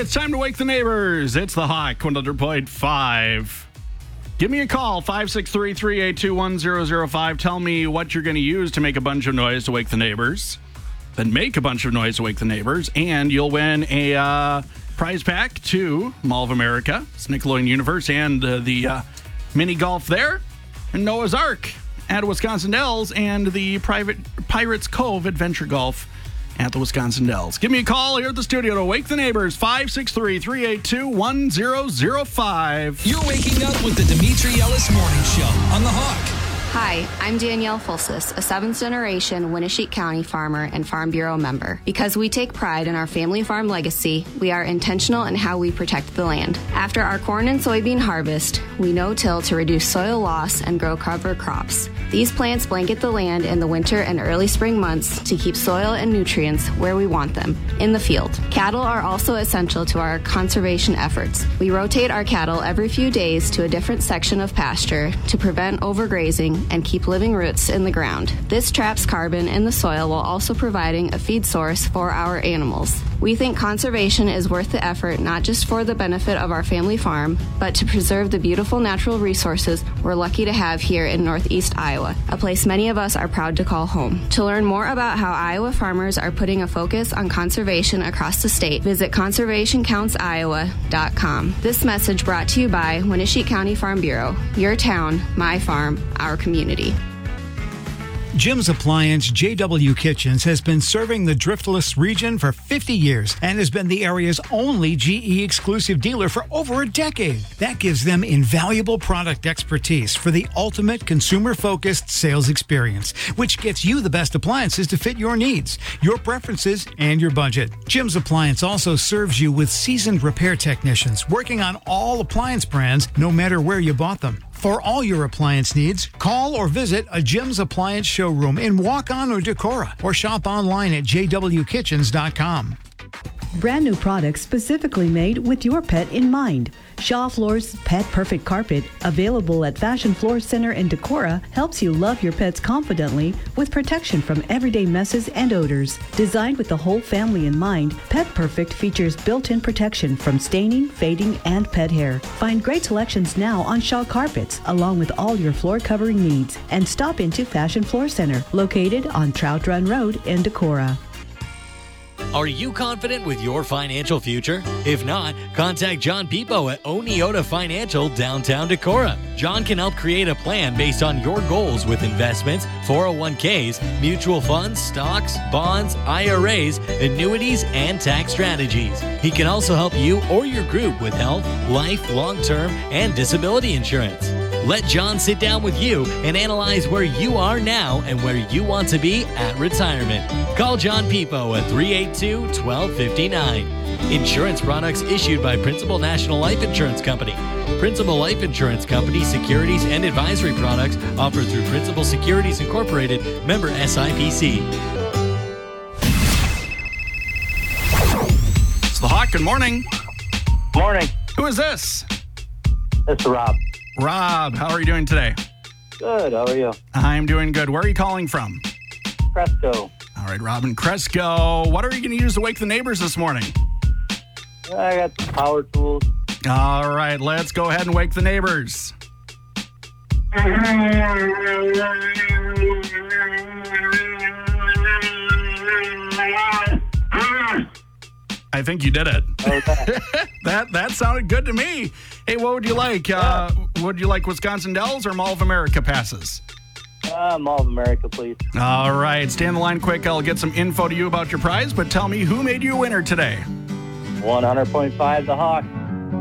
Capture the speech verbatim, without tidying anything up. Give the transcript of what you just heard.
it's time to wake the neighbors. It's the Hawk, one hundred point five. Give me a call, five six three, three eight two, one zero zero five. Tell me what you're going to use to make a bunch of noise to wake the neighbors. Then make a bunch of noise to wake the neighbors, and you'll win a uh, prize pack to Mall of America, it's Nickelodeon Universe, and uh, the uh, mini golf there, and Noah's Ark at Wisconsin Dells, and the private Pirates Cove Adventure Golf at the Wisconsin Dells. Give me a call here at the studio to wake the neighbors, five six three, three eight two, one zero zero five. You're waking up with the Dimitri Ellis Morning Show on the Hawk. Hi, I'm Danielle Fulsis, a seventh-generation Winnesheek County farmer and Farm Bureau member. Because we take pride in our family farm legacy, we are intentional in how we protect the land. After our corn and soybean harvest, we no-till to reduce soil loss and grow cover crops. These plants blanket the land in the winter and early spring months to keep soil and nutrients where we want them, in the field. Cattle are also essential to our conservation efforts. We rotate our cattle every few days to a different section of pasture to prevent overgrazing and keep living roots in the ground. This traps carbon in the soil while also providing a feed source for our animals. We think conservation is worth the effort not just for the benefit of our family farm, but to preserve the beautiful natural resources we're lucky to have here in Northeast Iowa, a place many of us are proud to call home. To learn more about how Iowa farmers are putting a focus on conservation across the state, visit conservation counts iowa dot com. This message brought to you by Winnesheek County Farm Bureau, your town, my farm, our community. Jim's Appliance J W Kitchens has been serving the Driftless region for fifty years and has been the area's only G E exclusive dealer for over a decade. That gives them invaluable product expertise for the ultimate consumer-focused sales experience, which gets you the best appliances to fit your needs, your preferences, and your budget. Jim's Appliance also serves you with seasoned repair technicians working on all appliance brands, no matter where you bought them. For all your appliance needs, call or visit a Jim's Appliance showroom in Waukon or Decorah, or shop online at j w kitchens dot com. Brand new products specifically made with your pet in mind. Shaw Floors Pet Perfect Carpet, available at Fashion Floor Center in Decorah, helps you love your pets confidently with protection from everyday messes and odors. Designed with the whole family in mind, Pet Perfect features built-in protection from staining, fading, and pet hair. Find great selections now on Shaw carpets, along with all your floor covering needs. And stop into Fashion Floor Center, located on Trout Run Road in Decorah. Are you confident with your financial future? If not, contact John Pipo at Oneota Financial, downtown Decorah. John can help create a plan based on your goals with investments, four oh one k's, mutual funds, stocks, bonds, I R As, annuities, and tax strategies. He can also help you or your group with health, life, long-term, and disability insurance. Let John sit down with you and analyze where you are now and where you want to be at retirement. Call John Pipo at three eight two, one two five nine. Insurance products issued by Principal National Life Insurance Company. Principal Life Insurance Company securities and advisory products offered through Principal Securities Incorporated, member S I P C. It's the Hawk. Good morning. Morning. Who is this? It's Rob. Rob, how are you doing today? Good. How are you? I'm doing good. Where are you calling from? Cresco. All right, Robin Cresco. What are you going to use to wake the neighbors this morning? I got some power tools. All right, let's go ahead and wake the neighbors. I think you did it. Okay. that that sounded good to me. Hey, what would you like? Uh, would you like Wisconsin Dells or Mall of America passes? Uh, Mall of America, please. All right, stay on the line quick. I'll get some info to you about your prize, but tell me who made you a winner today. one hundred point five The Hawk.